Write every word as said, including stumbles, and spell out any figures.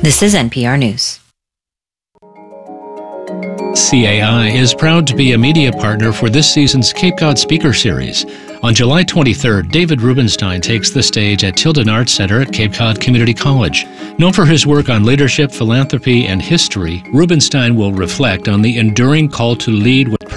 This is N P R News. C A I is proud to be a media partner for this season's Cape Cod Speaker Series. On July twenty-third, David Rubenstein takes the stage at Tilden Arts Center at Cape Cod Community College. Known for his work on leadership, philanthropy, and history, Rubenstein will reflect on the enduring call to lead with